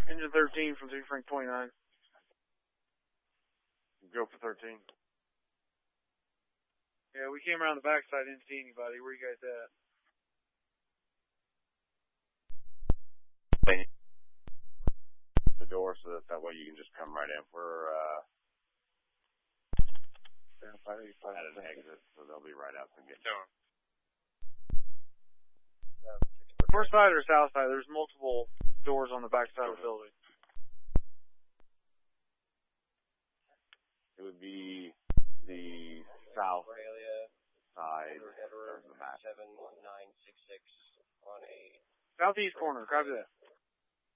Engine 13 from 3 Frank 29. Go for 13. Yeah, we came around the backside, didn't see anybody. Where you guys at? The door so that way you can just come right in. We're at an exit, so they'll be right out the gate. North side or south side? There's multiple doors on the backside of the building. It would be the south side of the back. 71966 on a southeast corner. Copy that.